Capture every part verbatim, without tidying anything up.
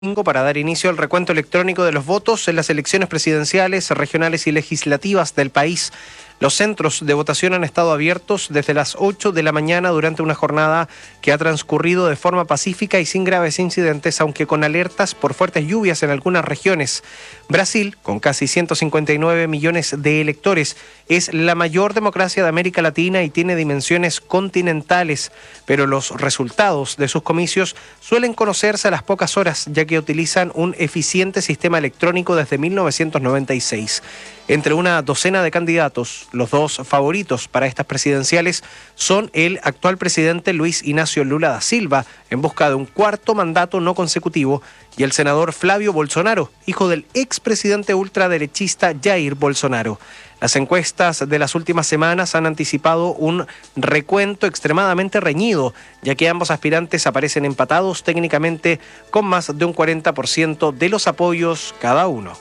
Para dar inicio al recuento electrónico de los votos en las elecciones presidenciales, regionales y legislativas del país. Los centros de votación han estado abiertos desde las ocho de la mañana durante una jornada que ha transcurrido de forma pacífica y sin graves incidentes, aunque con alertas por fuertes lluvias en algunas regiones. Brasil, con casi ciento cincuenta y nueve millones de electores, es la mayor democracia de América Latina y tiene dimensiones continentales, pero los resultados de sus comicios suelen conocerse a las pocas horas, ya que utilizan un eficiente sistema electrónico desde mil novecientos noventa y seis. Entre una docena de candidatos, los dos favoritos para estas presidenciales son el actual presidente Luis Ignacio Lula da Silva, en busca de un cuarto mandato no consecutivo, y el senador Flavio Bolsonaro, hijo del expresidente ultraderechista Jair Bolsonaro. Las encuestas de las últimas semanas han anticipado un recuento extremadamente reñido, ya que ambos aspirantes aparecen empatados técnicamente con más de un cuarenta por ciento de los apoyos cada uno.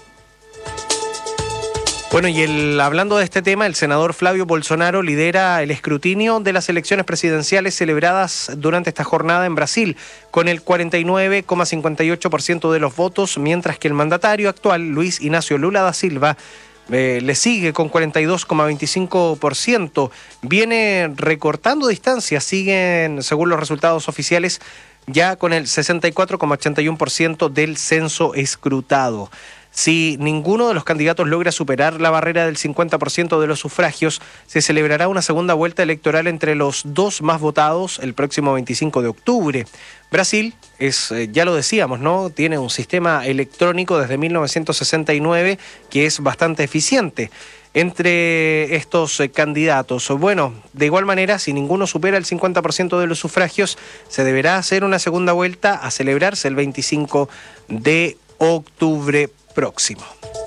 Bueno, y el, hablando de este tema, el senador Flavio Bolsonaro lidera el escrutinio de las elecciones presidenciales celebradas durante esta jornada en Brasil, con el cuarenta y nueve coma cincuenta y ocho por ciento de los votos, mientras que el mandatario actual, Luis Ignacio Lula da Silva, eh, le sigue con cuarenta y dos coma veinticinco por ciento. Viene recortando distancias, siguen, según los resultados oficiales, ya con el sesenta y cuatro coma ochenta y uno por ciento del censo escrutado. Si ninguno de los candidatos logra superar la barrera del cincuenta por ciento de los sufragios, se celebrará una segunda vuelta electoral entre los dos más votados el próximo veinticinco de octubre. Brasil es, ya lo decíamos, ¿no? Tiene un sistema electrónico desde mil novecientos sesenta y nueve que es bastante eficiente. Entre estos candidatos, bueno, de igual manera, si ninguno supera el cincuenta por ciento de los sufragios, se deberá hacer una segunda vuelta a celebrarse el veinticinco de octubre próximo.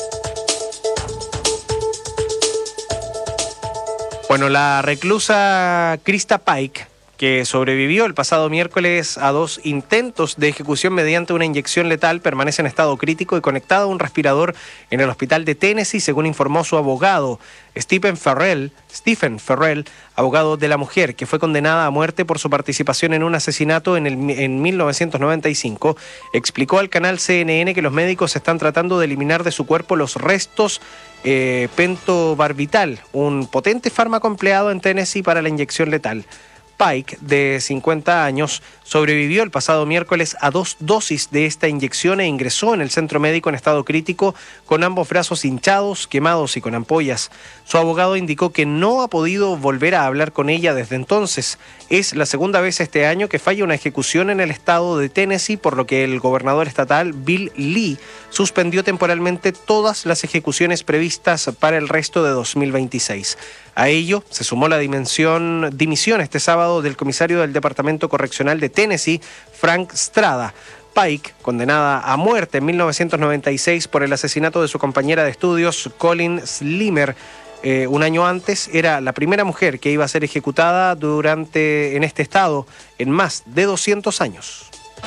Bueno, la reclusa Krista Paik, que sobrevivió el pasado miércoles a dos intentos de ejecución mediante una inyección letal, permanece en estado crítico y conectada a un respirador en el hospital de Tennessee, según informó su abogado, Stephen Farrell, Stephen Farrell, abogado de la mujer, que fue condenada a muerte por su participación en un asesinato en, el, en mil novecientos noventa y cinco, explicó al canal C N N que los médicos están tratando de eliminar de su cuerpo los restos eh, pentobarbital, un potente fármaco empleado en Tennessee para la inyección letal. Paik, de cincuenta años, sobrevivió el pasado miércoles a dos dosis de esta inyección e ingresó en el centro médico en estado crítico con ambos brazos hinchados, quemados y con ampollas. Su abogado indicó que no ha podido volver a hablar con ella desde entonces. Es la segunda vez este año que falla una ejecución en el estado de Tennessee, por lo que el gobernador estatal, Bill Lee, suspendió temporalmente todas las ejecuciones previstas para el resto de dos mil veintiséis. A ello se sumó la dimensión, dimisión este sábado del comisario del Departamento Correccional de Tennessee, Frank Strada. Paik, condenada a muerte en mil novecientos noventa y seis por el asesinato de su compañera de estudios, Colin Slimer, eh, un año antes, era la primera mujer que iba a ser ejecutada durante, en este estado en más de doscientos años.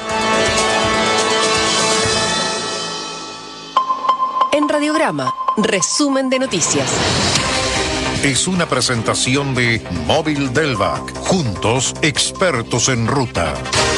En Radiograma, resumen de noticias. Es una presentación de Móvil Delvac. Juntos, expertos en ruta.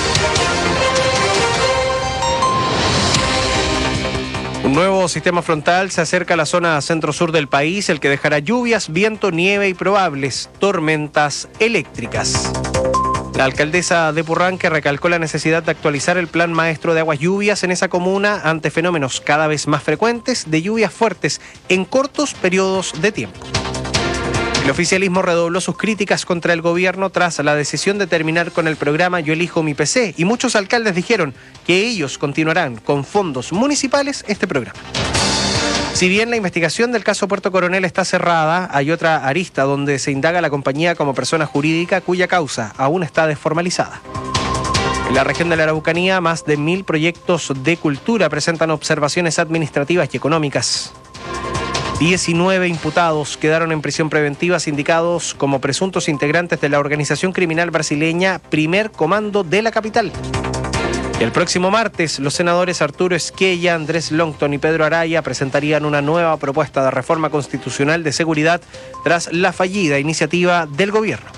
Un nuevo sistema frontal se acerca a la zona centro-sur del país, el que dejará lluvias, viento, nieve y probables tormentas eléctricas. La alcaldesa de Purranque recalcó la necesidad de actualizar el plan maestro de aguas lluvias en esa comuna ante fenómenos cada vez más frecuentes de lluvias fuertes en cortos periodos de tiempo. El oficialismo redobló sus críticas contra el gobierno tras la decisión de terminar con el programa Yo Elijo Mi P C, y muchos alcaldes dijeron que ellos continuarán con fondos municipales este programa. Si bien la investigación del caso Puerto Coronel está cerrada, hay otra arista donde se indaga a la compañía como persona jurídica cuya causa aún está desformalizada. En la región de la Araucanía, más de mil proyectos de cultura presentan observaciones administrativas y económicas. diecinueve imputados quedaron en prisión preventiva, indicados como presuntos integrantes de la organización criminal brasileña Primer Comando de la capital. Y el próximo martes, los senadores Arturo Esquella, Andrés Longton y Pedro Araya presentarían una nueva propuesta de reforma constitucional de seguridad tras la fallida iniciativa del gobierno.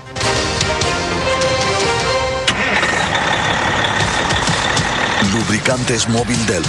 Lubricantes Móvil Delva.